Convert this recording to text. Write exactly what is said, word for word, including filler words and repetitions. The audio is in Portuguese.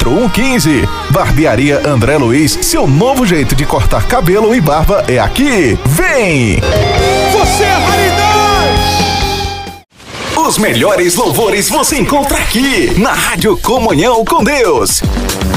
quatro um um cinco. Barbearia André Luiz, seu novo jeito de cortar cabelo e barba é aqui. Vem! Você é raridade! Os melhores louvores você encontra aqui, na Rádio Comunhão com Deus.